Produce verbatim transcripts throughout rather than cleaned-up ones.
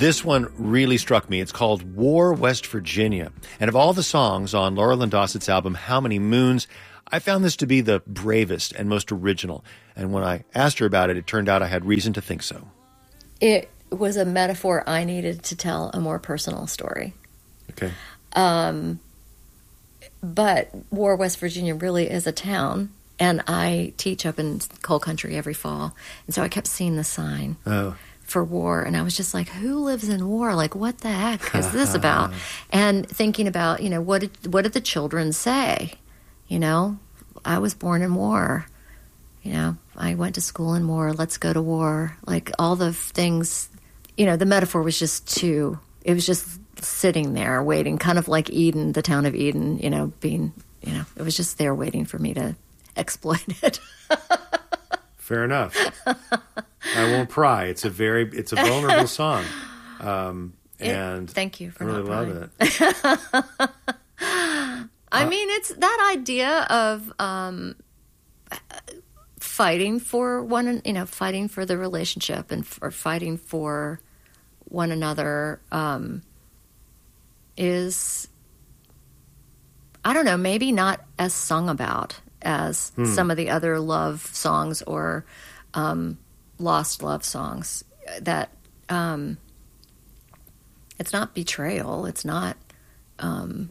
This one really struck me. It's called War, West Virginia. And of all the songs on Laura Lynn Dossett's album, How Many Moons, I found this to be the bravest and most original. And when I asked her about it, it turned out I had reason to think so. It was a metaphor I needed to tell a more personal story. Okay. Um, but War, West Virginia really is a town. And I teach up in coal country every fall. And so I kept seeing the sign Oh. for war. And I was just like, who lives in war? Like, what the heck is this about? And thinking about, you know, what did, what did the children say? You know, I was born in war. You know, I went to school in war. Let's go to war. Like, all the things, you know, the metaphor was just too, it was just sitting there waiting, kind of like Eden, the town of Eden, you know, being, you know, it was just there waiting for me to exploit it. Fair enough. I won't pry. It's a very, it's a vulnerable song. Um, and it, thank you for I really not love it. I mean, it's that idea of um, fighting for one, you know, fighting for the relationship and or fighting for one another um, is, I don't know, maybe not as sung about as hmm. some of the other love songs or um, lost love songs. That um, it's not betrayal. It's not um,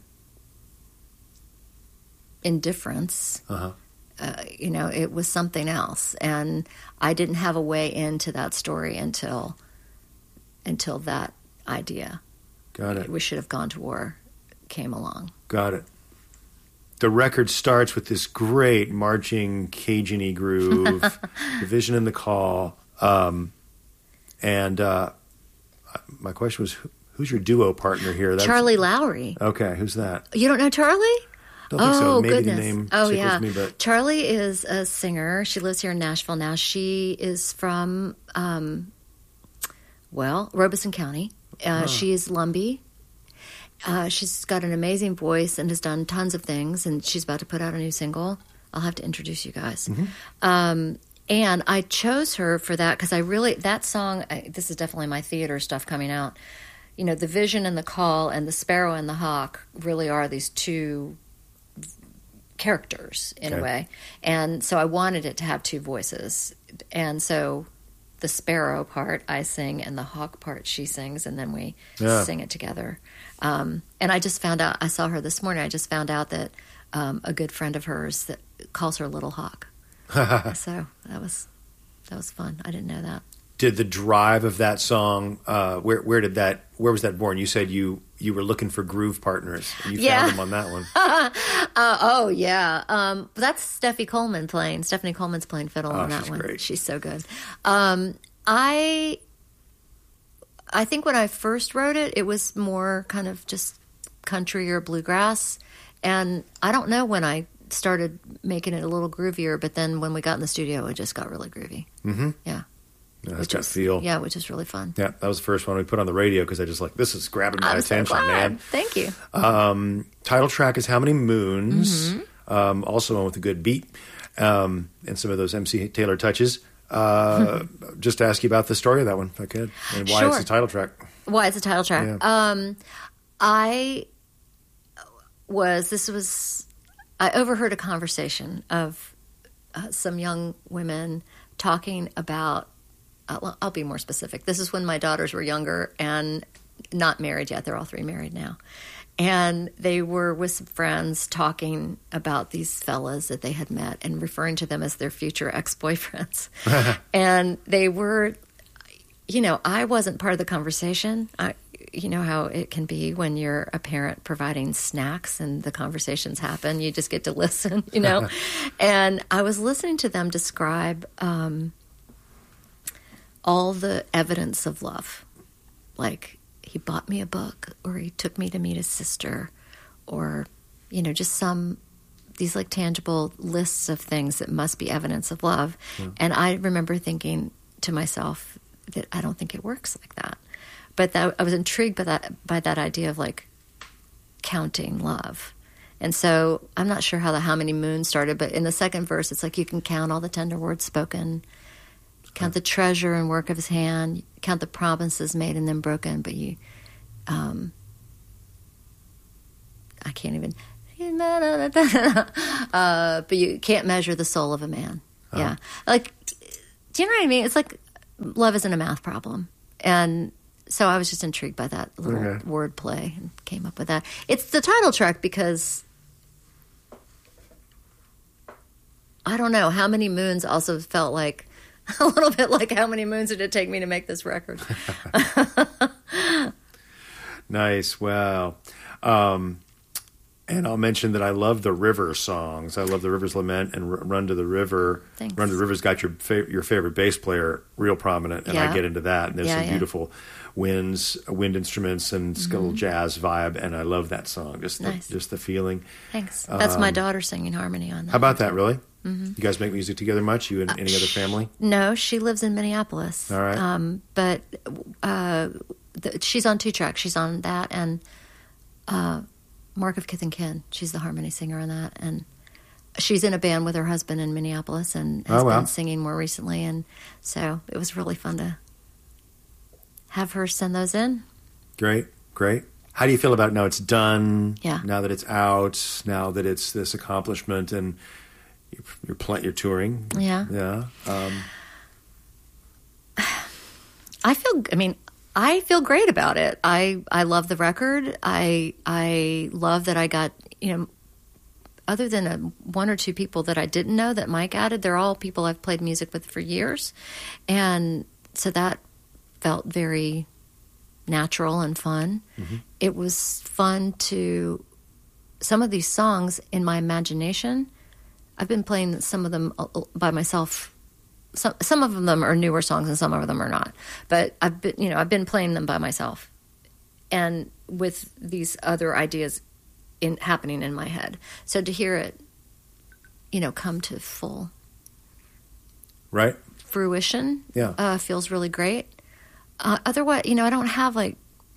indifference. Uh-huh. Uh, you know, it was something else, and I didn't have a way into that story until until that idea. Got it. We should have gone to war came along. Got it. The record starts with this great marching Cajun-y groove, the vision and the call. Um, and uh, my question was, who's your duo partner here? That's, Charlie Lowry. Okay, who's that? You don't know Charlie? Don't think oh, so. Maybe goodness. the name oh, tickles yeah. me, but Charlie is a singer. She lives here in Nashville now. She is from, um, well, Robeson County. Uh, oh. She's Lumbee. Uh, she's got an amazing voice and has done tons of things, and she's about to put out a new single. I'll have to introduce you guys. Mm-hmm. Um, and I chose her for that because I really, that song, I, this is definitely my theater stuff coming out. You know, the vision and the call and the sparrow and the hawk really are these two characters in okay. a way. And so I wanted it to have two voices. And so the sparrow part I sing and the hawk part she sings, and then we yeah. sing it together. Um, and I just found out, I saw her this morning, I just found out that um, a good friend of hers that calls her Little Hawk. So that was that was fun. I didn't know that. Did the drive of that song, uh, where where did that, where was that born? You said you, you were looking for groove partners. And you yeah. found them on that one. uh, oh, yeah. Um, that's Steffi Coleman playing. Stephanie Coleman's playing fiddle oh, on that she's one. Great. She's so good. Um, I... I think when I first wrote it, it was more kind of just country or bluegrass. And I don't know when I started making it a little groovier, but then when we got in the studio, it just got really groovy. Mm-hmm. Yeah. Yeah, that's got feel. Yeah, which is really fun. Yeah, that was the first one we put on the radio because I just like, this is grabbing my I'm attention, so glad. man. Thank you. Um, title track is How Many Moons? Mm-hmm. Um, also one with a good beat um, and some of those M C Taylor touches. Uh, just to ask you about the story of that one, if I could, and why sure. it's a title track. Why it's a title track. Yeah. Um, I was, this was, I overheard a conversation of uh, some young women talking about, uh, I'll be more specific. This is when my daughters were younger and not married yet. They're all three married now. And they were with some friends talking about these fellas that they had met and referring to them as their future ex-boyfriends. And they were, you know, I wasn't part of the conversation. I, you know how it can be when you're a parent providing snacks and the conversations happen. You just get to listen, you know. And I was listening to them describe um, all the evidence of love, like he bought me a book, or he took me to meet his sister, or, you know, just some, these like tangible lists of things that must be evidence of love. Yeah. And I remember thinking to myself that I don't think it works like that. But that, I was intrigued by that, by that idea of like counting love. And so I'm not sure how the How Many Moons started, but in the second verse, it's like you can count all the tender words spoken. count the treasure and work of his hand, count the promises made and then broken, but you, um, I can't even, uh, but you can't measure the soul of a man. Uh-huh. Yeah. Like, do you know what I mean? It's like love isn't a math problem. And so I was just intrigued by that little okay. word play and came up with that. It's the title track because I don't know how many moons also felt like a little bit like how many moons did it take me to make this record. Nice. Wow. Um, and I'll mention that I love the River songs. I love the River's Lament and R- Run to the River. Thanks. Run to the River's got your fa- your favorite bass player real prominent, and yeah. I get into that. And there's yeah, some yeah. beautiful winds, wind instruments, and mm-hmm. a little jazz vibe, and I love that song. Just the, nice. just the feeling. Thanks. That's um, my daughter singing harmony on that. How about that, really? Mm-hmm. You guys make music together much? You and uh, any other family? No, she lives in Minneapolis. All right. Um, but uh, the, she's on two tracks. She's on that and uh, Mark of Kith and Kin. She's the harmony singer on that. And she's in a band with her husband in Minneapolis and has oh, wow. been singing more recently. And so it was really fun to have her send those in. Great, great. How do you feel about it now it's done? Yeah. Now that it's out, now that it's this accomplishment and you're you're, pl- you're touring. Yeah. Yeah. Um, I feel, I mean, I feel great about it. I, I love the record. I, I love that I got, you know, other than a, one or two people that I didn't know that Mike added, they're all people I've played music with for years. And so that felt very natural and fun. Mm-hmm. It was fun to, some of these songs in my imagination, I've been playing some of them by myself. Some some of them are newer songs and some of them are not. But I've been, you know, I've been playing them by myself, and with these other ideas in happening in my head. So to hear it, you know, come to full right fruition, yeah, uh, feels really great. Uh, otherwise, you know, I don't have like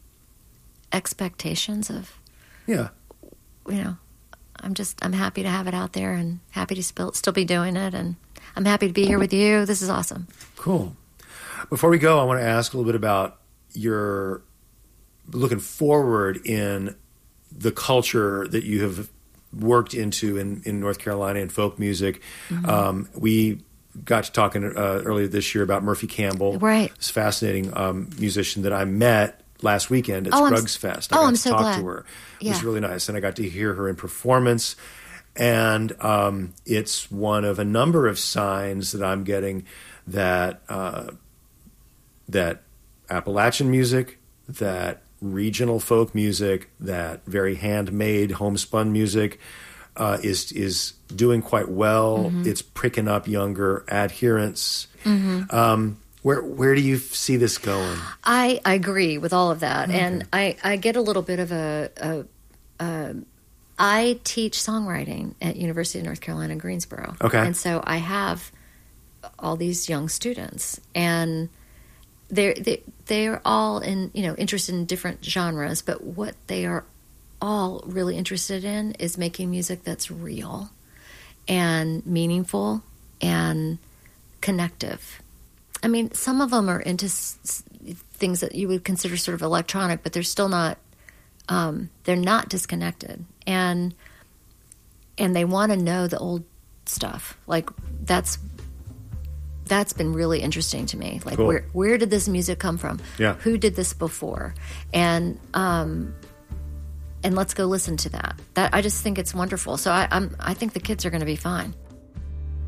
expectations of, yeah, you know. I'm just, I'm happy to have it out there and happy to still, still be doing it. And I'm happy to be here with you. This is awesome. Cool. Before we go, I want to ask a little bit about your looking forward in the culture that you have worked into in, in North Carolina in folk music. Mm-hmm. Um, we got to talking uh, earlier this year about Murphy Campbell. Right. This fascinating um, musician that I met last weekend at oh, Scruggs Fest. I oh, got I'm to so talk glad. to her. It yeah. was really nice. And I got to hear her in performance. And um, it's one of a number of signs that I'm getting that uh, that Appalachian music, that regional folk music, that very handmade, homespun music uh, is is doing quite well. Mm-hmm. It's pricking up younger adherents. Mm-hmm. Um, Where where do you see this going? I, I agree with all of that. Okay. And I, I get a little bit of a, a, a... I teach songwriting at University of North Carolina, Greensboro. Okay. And so I have all these young students. And they're, they, they're all in, you know, interested in different genres. But what they are all really interested in is making music that's real and meaningful and connective. I mean, some of them are into s- things that you would consider sort of electronic, but they're still not, um, they're not disconnected. And and they want to know the old stuff. Like, that's that's been really interesting to me. Like, cool. where where did this music come from? Yeah. Who did this before? And um, and let's go listen to that. That I just think it's wonderful. So I, I'm I think the kids are going to be fine.